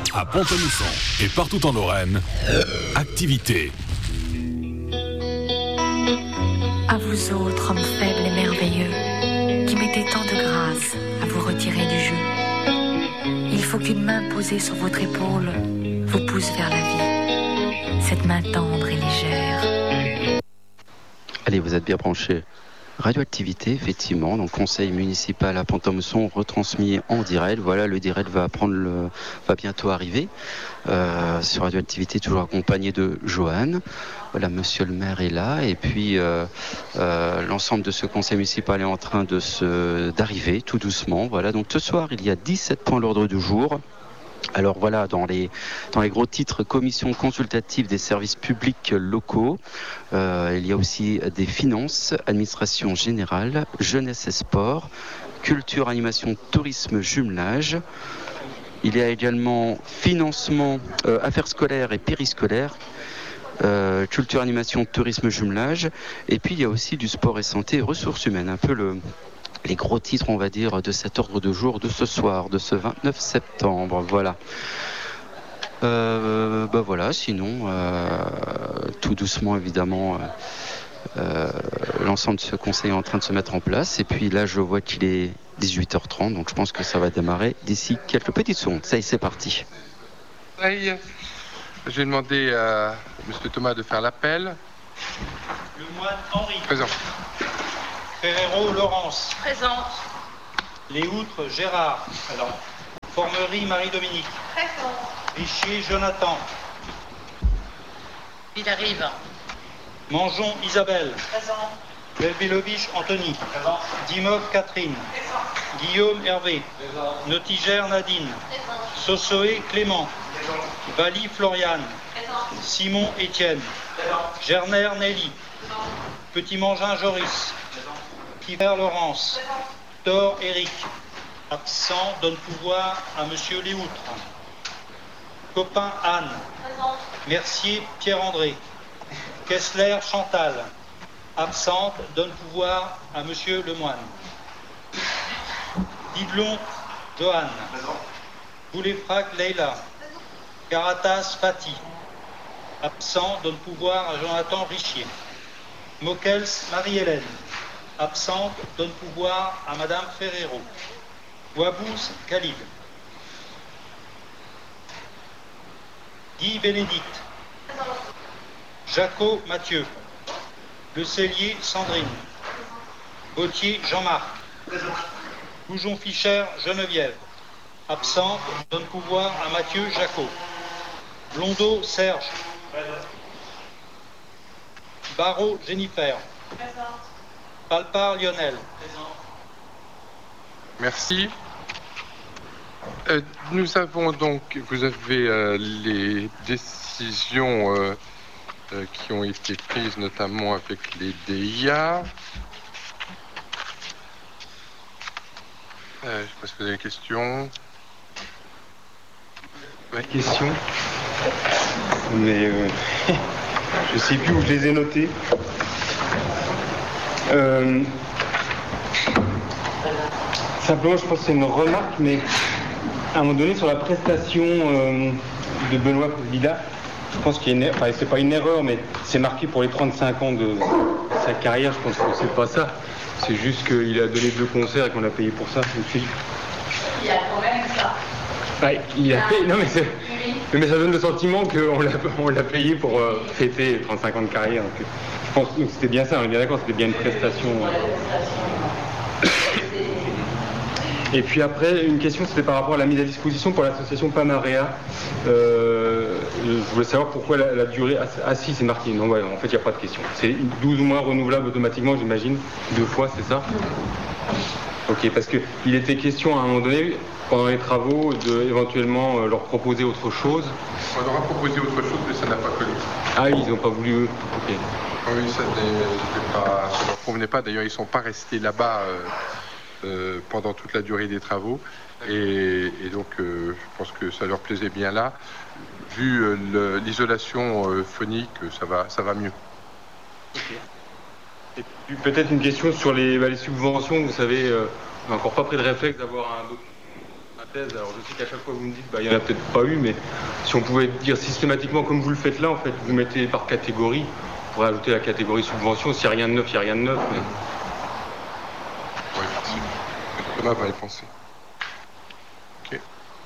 À Pont-à-Mousson et partout en Lorraine, activité. À vous autres, hommes faibles et merveilleux, qui mettez tant de grâce à vous retirer du jeu. Il faut qu'une main posée sur votre épaule vous pousse vers la vie. Cette main tendre et légère. Allez, vous êtes bien branchés. Radioactivité, effectivement, donc conseil municipal à Pont-à-Mousson retransmis en direct. Voilà, le direct va bientôt arriver sur Radioactivité, toujours accompagné de Johan. Voilà, monsieur le maire est là, et puis l'ensemble de ce conseil municipal est en train d'arriver tout doucement. Voilà, donc ce soir, il y a 17 points à l'ordre du jour. Alors voilà, dans les gros titres, commission consultative des services publics locaux, il y a aussi des finances, administration générale, jeunesse et sport, culture, animation, tourisme, jumelage. Il y a également financement, affaires scolaires et périscolaires, culture, animation, tourisme, jumelage. Et puis il y a aussi du sport et santé et ressources humaines, un peu les gros titres, on va dire, de cet ordre de jour de ce soir, de ce 29 septembre. Voilà. Voilà, sinon, tout doucement, évidemment, l'ensemble de ce conseil est en train de se mettre en place. Et puis là, je vois qu'il est 18h30, donc je pense que ça va démarrer d'ici quelques petites secondes. Ça y est, c'est parti. Je vais demander à M. Thomas de faire l'appel. Le moine Henri. Présent. Ferrero Laurence. Présente. Les Outres Gérard. Présent. Formerie Marie-Dominique. Présent. Richier Jonathan. Il arrive. Mangeon Isabelle. Présent. Belbelovich Anthony. Présent. Dimov Catherine. Présent. Guillaume Hervé. Présent. Notigère Nadine. Présent. Sossoé Clément. Présent. Bali Floriane. Présent. Simon Étienne. Présent. Gerner Nelly. Présent. Petit Mangin Joris. Présent. Kiver Laurence. Présent. Thor Eric. Absent donne pouvoir à Monsieur Léoutre. Copain Anne. Présent. Mercier Pierre-André. Kessler Chantal. Absente donne pouvoir à Monsieur Lemoine. Didelon Johan. Présent. Boulefrac Leila. Caratas Fati. Absent donne pouvoir à Jonathan Richier. Moquels Marie-Hélène. Absente donne pouvoir à Madame Ferrero. Wabous Khalid. Guy Bénédicte. Jaco Mathieu. Le Cellier Sandrine. Gauthier Jean-Marc. Goujon Fischer Geneviève. Absente donne pouvoir à Mathieu Jacot. Blondeau Serge. Barreau Jennifer. Palpar Lionel. Merci. Nous avons donc, vous avez les décisions qui ont été prises notamment avec les DIA. Je ne sais pas si vous avez des questions. Ma question, mais je ne sais plus où je les ai notées. Simplement, je pense que c'est une remarque, mais à un moment donné, sur la prestation de Benoît Vida, je pense qu'il y a une erreur, enfin, c'est pas une erreur, mais c'est marqué pour les 35 ans de sa carrière. Je pense que c'est pas ça. C'est juste qu'il a donné 2 concerts et qu'on a payé pour ça. Il y a quand même ça. Ouais, il a payé. Non, mais ça donne le sentiment qu'on l'a payé pour fêter les 35 ans de carrière. Donc, je pense que c'était bien ça, on est bien d'accord, c'était bien une prestation. Et puis après, une question, c'était par rapport à la mise à disposition pour l'association Pamarea. Je voulais savoir pourquoi la durée... Ah si, c'est marqué. Non, ouais, en fait, il n'y a pas de question. C'est 12 mois renouvelables automatiquement, j'imagine. 2 fois, c'est ça? Ok, parce qu'il était question à un moment donné, pendant les travaux, d'éventuellement leur proposer autre chose. On leur a proposé autre chose, mais ça n'a pas collé. Ah, ils n'ont pas voulu... Ok. Oui, ça ne leur convenait pas. D'ailleurs, ils ne sont pas restés là-bas pendant toute la durée des travaux. Et donc, je pense que ça leur plaisait bien là. Vu l'isolation phonique, ça va mieux. Okay. Et puis peut-être une question sur les subventions. Vous savez, on n'a encore pas pris le réflexe d'avoir un hypothèse. Alors je sais qu'à chaque fois vous me dites, il n'y en a peut-être pas eu, mais si on pouvait dire systématiquement comme vous le faites là, en fait, vous mettez par catégorie, vous pourrez ajouter la catégorie subvention, s'il n'y a rien de neuf, il n'y a rien de neuf. Mais... Oui, Thomas va y penser. Ok.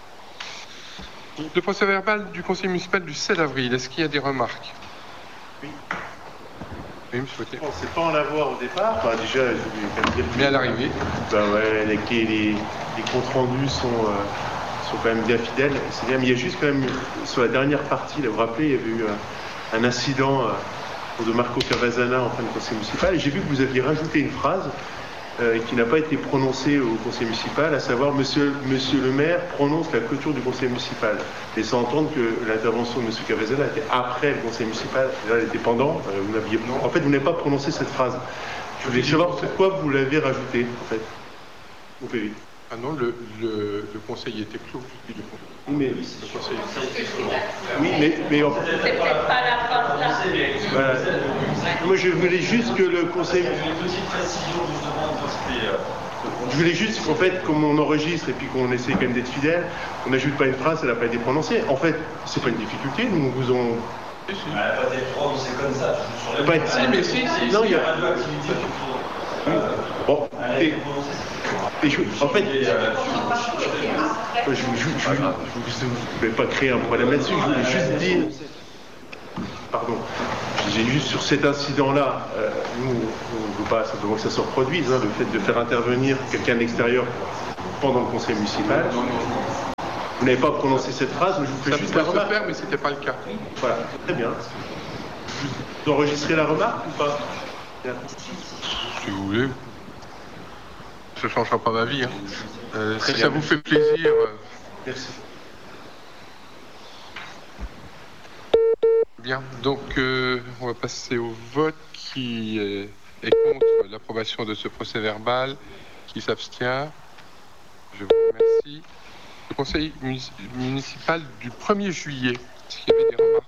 Le procès-verbal du conseil municipal du 7 avril, est-ce qu'il y a des remarques? Oui. Oui, monsieur Potier. On ne sait pas en avoir au départ. Déjà, je voulais quand même dire Mais à l'arrivée. Les comptes rendus sont quand même bien fidèles. C'est bien, mais il y a juste quand même, sur la dernière partie, là, vous vous rappelez, il y avait eu un incident de Marco Cavazana en fin de conseil municipal. Et j'ai vu que vous aviez rajouté une phrase qui n'a pas été prononcée au conseil municipal, à savoir monsieur le maire prononce la clôture du conseil municipal, laissant entendre que l'intervention de monsieur Cavazana était après le conseil municipal, là elle était pendant, en fait vous n'avez pas prononcé cette phrase. Je voulais savoir pourquoi vous l'avez rajoutée en fait. On fait vite. Ah non, le conseil était clos. Oui, mais Le conseil c'est peut-être pas la phrase là. voilà. Moi je voulais juste que le conseil... Une petite précision justement parce que... Je voulais juste qu'en fait, comme on enregistre et puis qu'on essaie quand même d'être fidèle, on n'ajoute pas une phrase, elle n'a pas été prononcée. En fait, c'est pas une difficulté, nous vous en... Elle n'a pas été prononcée comme ça. Pas être... Si, mais si. Non, il y a... Bon, en fait, je ne vais pas créer un problème là-dessus, je voulais juste dire... Pardon, j'ai juste sur cet incident-là, nous, on ne veut pas simplement que ça se reproduise, le fait de faire intervenir quelqu'un d'extérieur pendant le conseil municipal. Vous n'avez pas prononcé cette phrase, mais je vous fais juste la remarque. Ça pouvait se faire, mais ce n'était pas le cas. Voilà, très bien. Vous enregistrez la remarque ou pas? Si vous voulez. Ça ne changera pas ma vie. Si ça vous fait plaisir. Merci. Bien, donc on va passer au vote. Qui est contre l'approbation de ce procès-verbal? Qui s'abstient? Je vous remercie. Le conseil municipal du 1er juillet, est-ce qu'il y avait des remarques?